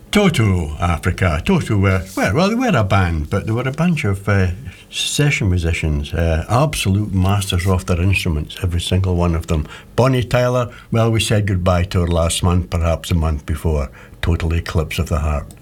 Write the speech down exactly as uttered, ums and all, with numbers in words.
Toto Africa. Toto were, well, well, they were a band, but they were a bunch of uh, session musicians, uh, absolute masters of their instruments, every single one of them. Bonnie Tyler, well, we said goodbye to her last month, perhaps a month before. Total eclipse of the heart.